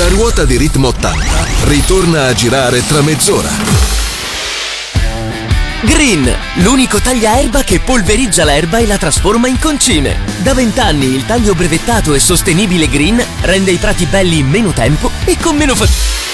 ruota di Ritmo 80 ritorna a girare tra mezz'ora. Green, l'unico tagliaerba che polverizza l'erba e la trasforma in concime. Da 20 anni il taglio brevettato e sostenibile Green rende i prati belli in meno tempo e con meno